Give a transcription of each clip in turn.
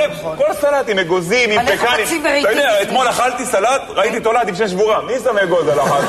כל סלט עם אגוזים, עם פקנים. אתה יודע, אתמול אכלתי סלט, ראיתי תולעת עם 6 שבורה. מי שם אגוז על אחת?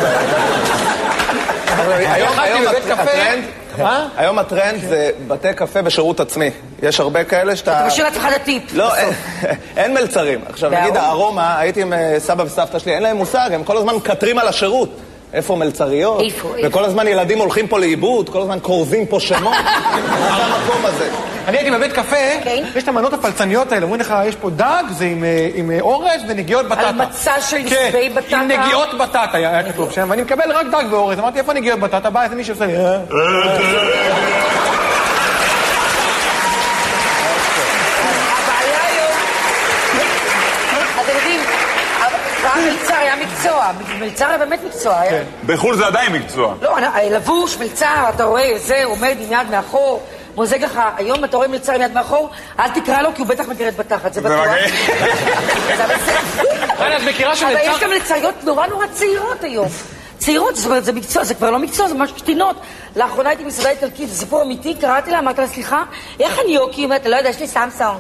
היום הטרנד זה בתי קפה בשירות עצמי. יש הרבה כאלה שאתה... אתה משאיר לעצמך הטיפ. לא, אין מלצרים. עכשיו נגיד הארומה, הייתי עם סבא וסבתא שלי, אין להם מושג, הם כל הזמן מקטרים על השירות. איפה מלצריות? וכל הזמן ילדים הולכים פה לאיבוד, כל הזמן קורזים פה שמות. מה זה המקום הזה? אני הייתי בבית קפה, יש את המנות הפלצניות האלה, אומרים לך, יש פה דג, זה עם אורז ונגיעות בטטה. על מצע של צבעי בטטה. עם נגיעות בטטה היה כתוב שם, ואני מקבל רק דג ואורז. אמרתי, איפה נגיעות בטטה? בא איזה מישהו עושה לי... הבעיה היום... אתם יודעים, מלצר היה מקצוע. מלצר היה באמת מקצוע. בחול זה עדיין מקצוע. לא, לבוש, מלצר, אתה רואה, זה עומד עם יד מאחור. מוזג לך, היום אתה רואה מלצר עם יד מאחור, אל תקרא לו כי הוא בטח מגרד בתחת, זה בטוח. את מכירה שמלצר... אבל יש גם לצריות נורא צעירות היום. צעירות, זאת אומרת, זה מקצוע, זה כבר לא מקצוע, זה ממש קטינות. לאחרונה הייתי מסעדה איטלקית, זה סיפור אמיתי, קראתי לה, אמרתי לה, סליחה, איך אני יוקי? אומרת, לא יודע, יש לי סמסונג.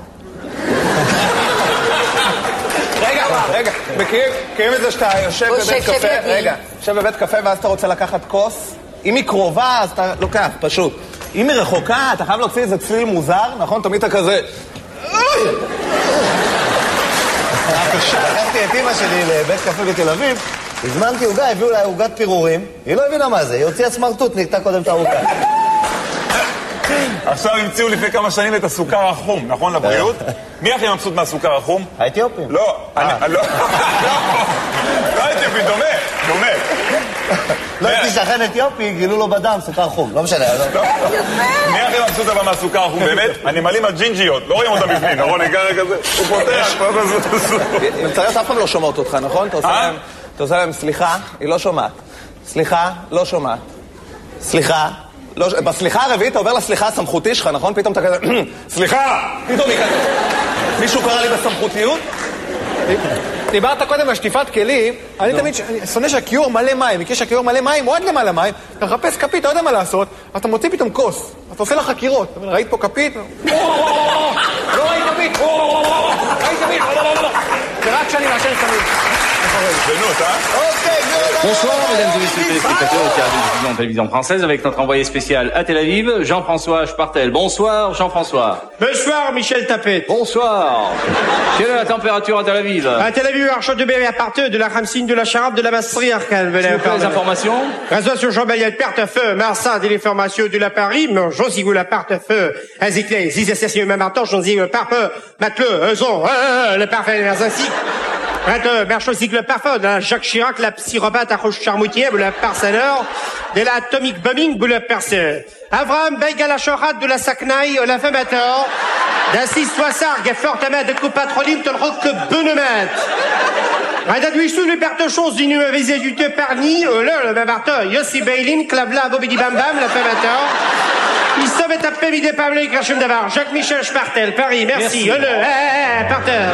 רגע, מכירים את זה שאתה יושב בבית קפה? רגע, יושב בבית קפה ואז אתה רוצה לקחת כוס? אם היא קרובה, אז אתה לוקח, פשוט. אם היא רחוקה, אתה חייב להוציא איזה צליל מוזר, נכון? תמיד אתה כזה... לקחתי את אמא שלי לבית קפה בתל אביב, הזמנתי עוגה, הביאו לה עוגת פירורים, היא לא הבינה מה זה, היא הוציאה סמרטוט, נקטה קודם את העוגה. עכשיו המציאו לפני כמה שנים את הסוכר החום, נכון לבריאות? מי הכי מבסוט מהסוכר החום? האתיופים. לא, לא האתיופים, דומה. לא הייתי שכן אתיופי, גילו לו בדם סוכר חום, לא משנה. מי הכי מבסוט אבל מהסוכר החום, באמת? הנמלים הג'ינג'יות, לא רואים אותם בפנים, נכון? נקרא כזה, הוא פותח. מצטרף אף פעם לא שומעות אותך, נכון? אתה עושה להם סליחה, היא לא שומעת. סליחה, לא שומעת. סליחה. בסליחה הרביעית אתה עובר לסליחה הסמכותי שלך, נכון? פתאום אתה כזה, סליחה! פתאום היא כזה. מישהו קרא לי בסמכותיות? דיברת קודם על שטיפת כלים, אני תמיד שונא שהכיור מלא מים, מכיר שהכיור מלא מים, או עד למעלה מים, אתה מחפש כפית, אתה יודע מה לעשות, אתה מוציא פתאום כוס, אתה עושה לה חקירות, אתה אומר, ראית פה כפית? לא ראית כפית! ראית כפית! זה רק שאני מאשר תמיד. Bonsoir mesdames et messieurs les téléspectateurs qui regardent la télévision française avec notre envoyé spécial à Tel Aviv, Jean-François Spartel. Bonsoir Jean-François. Bonsoir Michel Tapet. Bonsoir. Quelle est la température à Tel Aviv? À Tel Aviv, Archot de Béry à partir de la Khamsine, de la Charab, de la Masserie Arcane. S'il vous plaît, les informations. Réseau sur Jean-Baliel, Perte-Feu, Marsan, des informations de la Paris, Jean-Zigou, la Perte-Feu, Aziclé, Zizessé, même temps, Jean-Zigou, le Parfeu, Mateleu, Euzon, le Parfait, les ainsi. Merchosic le parfum, de la Jacques Chirac, la psychopathe à Roche Charmoutier, le parcelleur, de la Atomic Bombing, le perceur. Avraham Beigal la Chorade de la Saknaï, la Famator, d'Assis Soissard, Geffortamet, de Coupatrolim, Tolroc, Benemet. Radadouissou, le Bertechons, d'Inu, Visé du Te Parni, le Babarteur, Yossi Beilin, Clavla, Bobidi Bam Bam, la Famator. Il savait taper midi Pamela Krachem Davar, Jacques-Michel Spartel, Paris, merci. Parteur.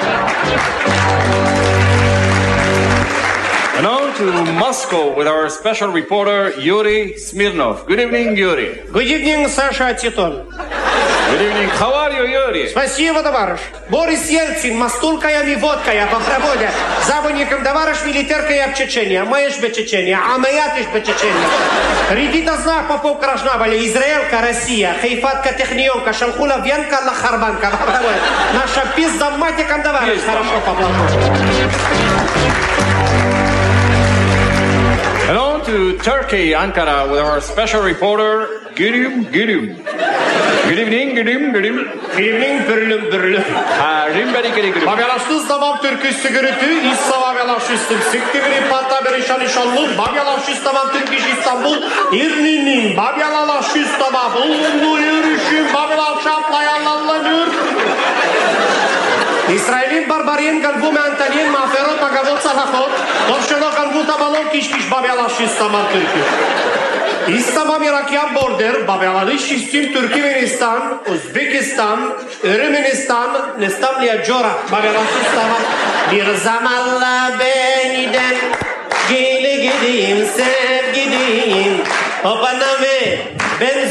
And on to Moscow with our special reporter, Yuri Smirnov. Good evening, Yuri. Good evening, Sasha Titon. Good evening. How are you, Yuri? Спасибо, товарищ. Борис Ельцин, мастулкая и водкая, по проводе. Забойником, товарищ, милитеркая в Чечения. Маешь бы Чечения, а моя ты ж бы Чечения. Редита знак попов Крашнабали, Израилька, Россия, Хайфатка, Технионка, Шалхула, Венка, Лахарбанка, по проводе. Наша пизда матиком, товарищ, хорошо поплату. And on to Turkey, Ankara, with our special reporter, Gülüm Gülüm. Good evening, Gülüm Gülüm. Good evening, Bürlüm Bürlüm. Rimberi Gülüm. Babyalaştız tamam Türkü sigürütü, İssa babyalaştısın. Siktiviri patla berişan inşallah. Babyalaştız tamam Türk iş İstanbul. İrninin babyalaştız tamam. Ulunlu yürüyüşüm, babyalaşaplayanlanlanır. İsrailin barbariyen galbu me Antalien maferot magavot salachot. Torşelo galbu tabalon kişkiş babyalaştız tamam Türkü. İslamam Irakiyan border, Babyalaştım Türkmenistan, Uzbekistan, Ermenistan, Nestamliya Jora, Babyalaştım bir zamanla beniden gele gideyim sevgideyim, o bana ve ben